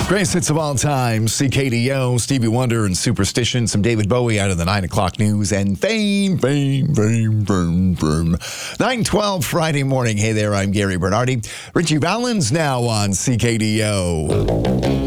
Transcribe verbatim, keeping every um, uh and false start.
Greatest hits of all time, C K D O, Stevie Wonder and Superstition, some David Bowie out of the nine o'clock news, and fame, fame, fame, fame, fame. nine twelve Friday morning. Hey there, I'm Gary Bernardi. Richie Valens now on C K D O.